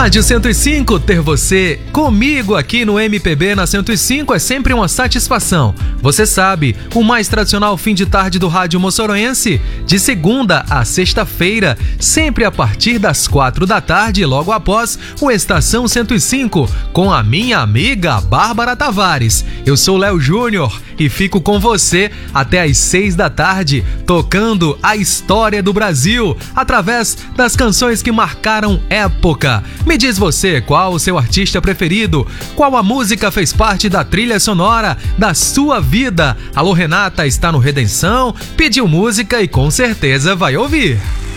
Rádio 105, ter você comigo aqui no MPB na 105 é sempre uma satisfação. Você sabe, o mais tradicional fim de tarde do rádio moçoroense, de segunda a sexta-feira, sempre a partir das 4 da tarde, logo após o Estação 105, com a minha amiga Bárbara Tavares. Eu sou Léo Júnior e fico com você até às 6 da tarde, tocando a história do Brasil, através das canções que marcaram época. Me diz você, qual o seu artista preferido? Qual a música fez parte da trilha sonora da sua vida? Alô, Renata está no Redenção, pediu música e com certeza vai ouvir.